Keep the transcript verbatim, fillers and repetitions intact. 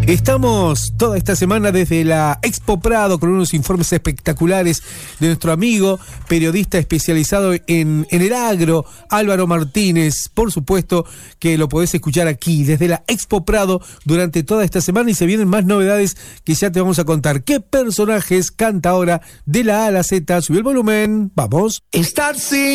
Estamos toda esta semana desde la Expo Prado con unos informes espectaculares de nuestro amigo periodista especializado en, en el agro, Álvaro Martínez. Por supuesto que lo podés escuchar aquí desde la Expo Prado durante toda esta semana y se vienen más novedades que ya te vamos a contar. ¿Qué personajes canta ahora de la A a la Z? Sube el volumen, vamos. Estar sin